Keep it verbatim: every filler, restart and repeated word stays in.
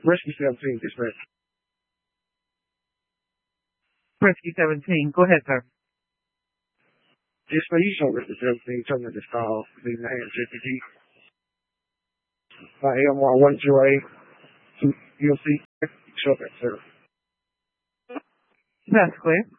Rescue seventeen, dispatch. Rescue seventeen, go ahead, sir. Dispatch, you show Rescue seventeen, tell me this call, leaving the hands J P G. Uh, A M R one zero eight, to U L C, show that, sir. That's clear.